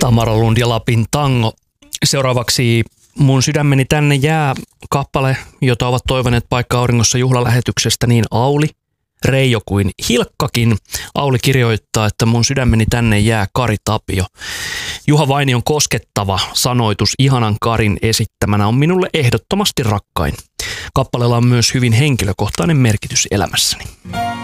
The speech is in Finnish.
Tamara Lund ja Lapin tango. Seuraavaksi Mun sydämeni tänne jää kappale, jota ovat toivoneet Paikka Auringossa juhlalähetyksestä niin Auli, Reijo kuin Hilkkakin. Auli kirjoittaa, että mun sydämeni tänne jää Kari Tapio. Juha Vainion koskettava sanoitus ihanan Karin esittämänä on minulle ehdottomasti rakkain. Kappaleella on myös hyvin henkilökohtainen merkitys elämässäni.